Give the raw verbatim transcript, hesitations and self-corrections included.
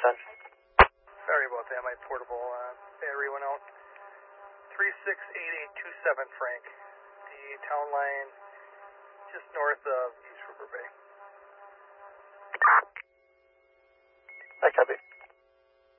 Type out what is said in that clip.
ten. Sorry about that, my portable uh, battery went out. three six eight eight two seven, Frank. The town line just north of East River Bay.